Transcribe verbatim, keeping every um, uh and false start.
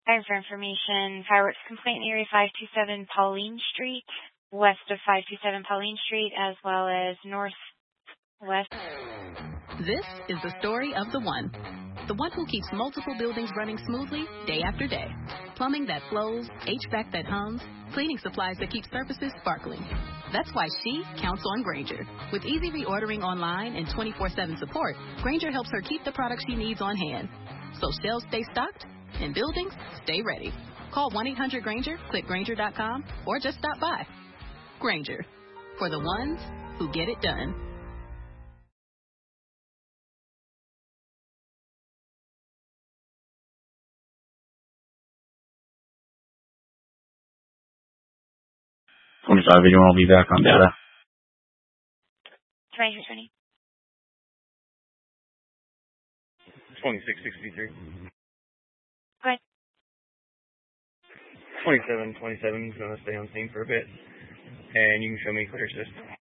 Time for information, fireworks complaint area five two seven Pauline Street, west of five two seven Pauline Street, as well as northwest. This is the story of the one. The one who keeps multiple buildings running smoothly day after day. Plumbing that flows, H V A C that hums, cleaning supplies that keep surfaces sparkling. That's why she counts on Grainger. With easy reordering online and twenty-four seven support, Grainger helps her keep the products she needs on hand. So shelves stay stocked and buildings stay ready. Call one eight hundred Grainger, click Grainger dot com, or just stop by. Grainger, for the ones who get it done. twenty-five eighty-one will be back on data. twenty-two twenty. twenty-six sixty-three. Go ahead. twenty-seven twenty-seven is going to stay on scene for a bit. And you can show me clear system.